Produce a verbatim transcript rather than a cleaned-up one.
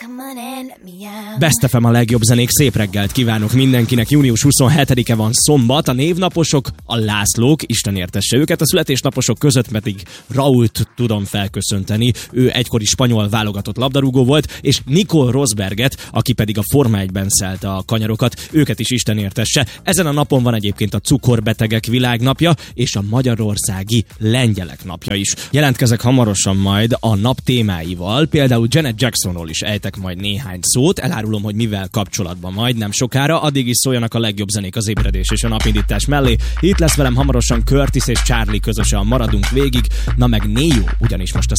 Best ef em a legjobb zenék, szép reggelt kívánok mindenkinek. Június huszonhetedike van, szombat, a névnaposok, a Lászlók, Isten értesse őket, a születésnaposok között pedig Rault tudom felköszönteni, ő egykori spanyol válogatott labdarúgó volt, és Nico Rosberget, aki pedig a Forma egyben szelte a kanyarokat, őket is Isten értesse. Ezen a napon van egyébként a cukorbetegek világnapja, és a magyarországi lengyelek napja is. Jelentkezek hamarosan majd a nap témáival, például Janet Jacksonról is ejtek majd néhány szót, elárulom, hogy mivel kapcsolatban majd nem sokára, addig is szóljanak a legjobb zenék az ébredés és a napindítás mellé. Itt lesz velem hamarosan Curtis és Charlie közösen, maradunk végig, na meg Neo, ugyanis most a